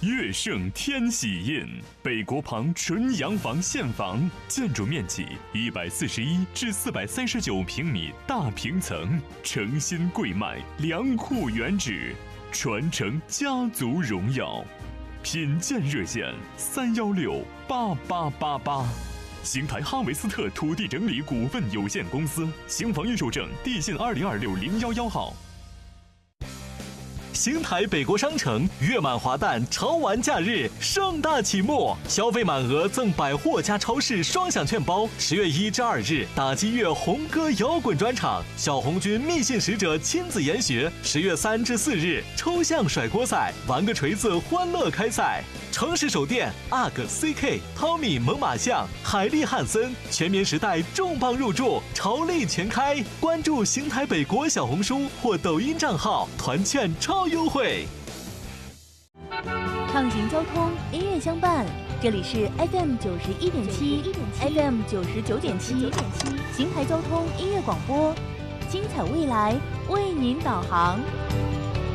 乐盛天喜印，北国旁纯洋房现房，建筑面积141至439平米大平层，诚心贵卖，良库原址，传承家族荣耀。品鉴热线3168888。邢台哈维斯特土地整理股份有限公司，邢房预售证地信20260111号。邢台北国商城月满华诞潮玩假日盛大启幕，消费满额赠百货加超市双享券包。10月1至2日，打击乐红歌摇滚专场，小红军密信使者亲自研学。10月3至4日，抽象甩锅赛，玩个锤子欢乐开赛。诚实手电、UGG、CK、汤米、猛犸象、海利汉森、全棉时代重磅入驻，潮力全开。关注邢台北国小红书或抖音账号，团券超优惠。 畅行交通，音乐相伴。这里是 FM 91.7 ，FM 99.7，邢台交通音乐广播，精彩未来为您导航。